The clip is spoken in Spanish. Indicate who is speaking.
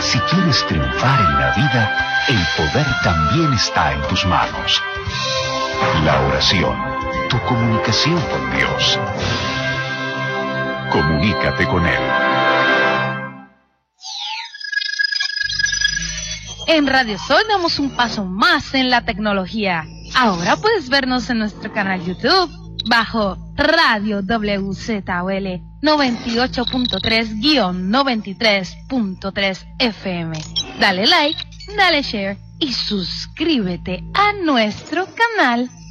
Speaker 1: Si quieres triunfar en la vida, el poder también está en tus manos. La oración, tu comunicación con Dios. Comunícate con Él.
Speaker 2: En Radio Sol damos un paso más en la tecnología. Ahora puedes vernos en nuestro canal YouTube bajo Radio WZOL 98.3-93.3 FM. Dale like, dale share y suscríbete a nuestro canal.